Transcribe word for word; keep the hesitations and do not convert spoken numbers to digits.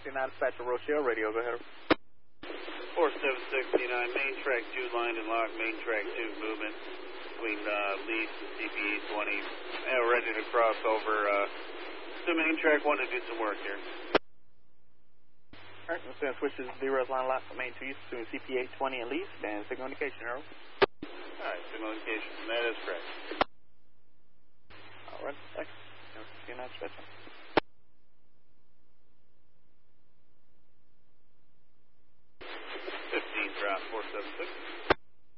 two nine, dispatcher Rochelle, radio, go ahead. four seven six nine, main track two, lined and locked, main track two, movement between uh, leads and C P E twenty. And we're ready to cross over uh, to main track one to do some work here. All right, I'm going to switch to the zero line lock for main two east between C P A twenty and least, and signal indication, Harold. All right, signal indication, that is correct. All right, thanks. two nine, dispatcher. fifteen, drop, four seven six.